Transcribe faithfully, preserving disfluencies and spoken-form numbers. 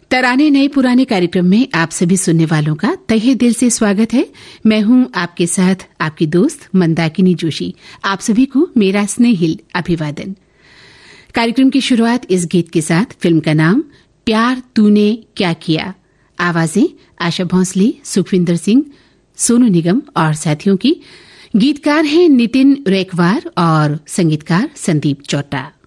तराने नए पुराने कार्यक्रम में आप सभी सुनने वालों का तहे दिल से स्वागत है। मैं हूं आपके साथ आपकी दोस्त मंदाकिनी जोशी। आप सभी को मेरा स्नेहिल अभिवादन। कार्यक्रम की शुरुआत इस गीत के साथ। फिल्म का नाम प्यार तूने क्या किया। आवाजें आशा भोंसले, सुखविंदर सिंह, सोनू निगम और साथियों की। गीतकार हैं नितिन रेकवार और संगीतकार संदीप चौटा।